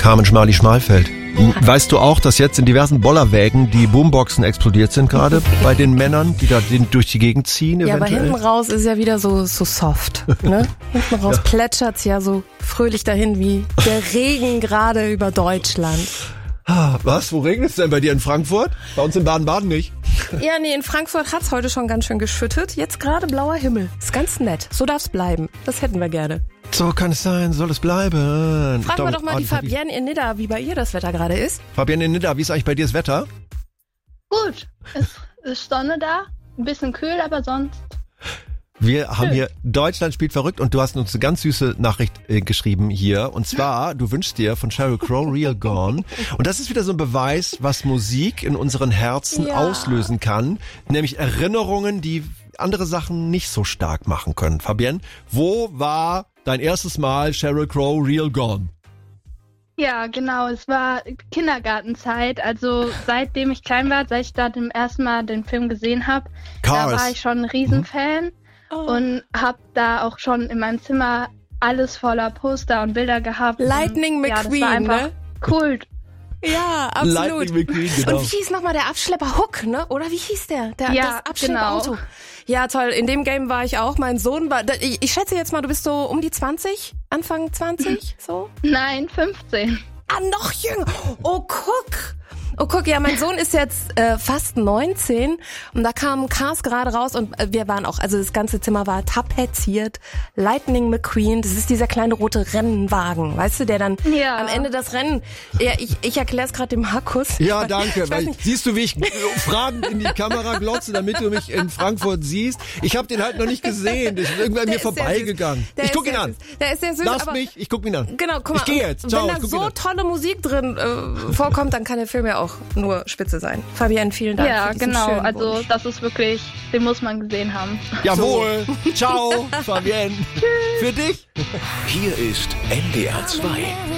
Carmen Schmali-Schmalfeld. Weißt du auch, dass jetzt in diversen Bollerwägen die Boomboxen explodiert sind gerade bei den Männern, die da durch die Gegend ziehen Ja, eventuell? aber hinten raus ist ja wieder so soft. Ne? Hinten raus plätschert's ja so fröhlich dahin wie der Regen gerade über Deutschland. Was? Wo regnet es denn bei dir in Frankfurt? Bei uns in Baden-Baden nicht. Ja, nee, in Frankfurt hat's heute schon ganz schön geschüttet. Jetzt gerade blauer Himmel. Ist ganz nett. So darf's bleiben. Das hätten wir gerne. So kann es sein, soll es bleiben. Fragen wir doch mal die Fabienne in Nidda, wie bei ihr das Wetter gerade ist. Fabienne in Nidda, wie ist eigentlich bei dir das Wetter? Gut, es ist Sonne da, ein bisschen kühl, aber sonst... Wir haben hier Deutschland spielt verrückt und du hast uns eine ganz süße Nachricht geschrieben hier. Und zwar, du wünschst dir von Sheryl Crow Real Gone. Und das ist wieder so ein Beweis, was Musik in unseren Herzen auslösen kann. Nämlich Erinnerungen, die andere Sachen nicht so stark machen können. Fabienne, wo war dein erstes Mal Sheryl Crow Real Gone? Ja, genau, es war Kindergartenzeit, also seitdem ich klein war, seit ich da zum ersten Mal den Film gesehen habe, da war ich schon ein Riesenfan und habe da auch schon in meinem Zimmer alles voller Poster und Bilder gehabt. Lightning McQueen, das war einfach ne? Kult. Ja, absolut. Lightning McQueen, genau. Und wie hieß nochmal der Abschlepper Hook, ne? Oder wie hieß der? Das Abschlepperauto. Genau. Ja, toll. In dem Game war ich auch. Mein Sohn war, ich schätze jetzt mal, du bist so um die 20? Anfang 20? So? Nein, 15. Ah, noch jünger. Oh, guck, ja, mein Sohn ist jetzt fast 19 und da kam Cars gerade raus und wir waren auch, also das ganze Zimmer war tapeziert. Lightning McQueen, das ist dieser kleine rote Rennwagen, weißt du, der dann am Ende das Rennen, ja, ich erkläre es gerade dem Markus. Ja, danke. Siehst du, wie ich fragend in die Kamera glotze, damit du mich in Frankfurt siehst? Ich habe den halt noch nicht irgendwann an mir vorbeigegangen. Ich guck ihn an. Der ist sehr süß. Lass mich, ich guck ihn an. Genau, guck mal. Ich gehe jetzt. Ciao, wenn da so tolle Musik drin vorkommt, dann kann der Film ja auch nur spitze sein. Fabienne, vielen Dank. Ja, für diesen genau. schönen Also Wunsch. das ist wirklich, den muss man gesehen haben. Jawohl. Ciao, Fabienne. Für dich. Hier ist NDR 2.